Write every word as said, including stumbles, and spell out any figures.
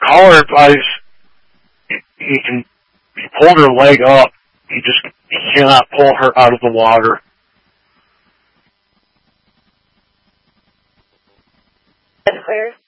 collar advice, he can, he pulled her leg up. He just he cannot pull her out of the water. That's clear.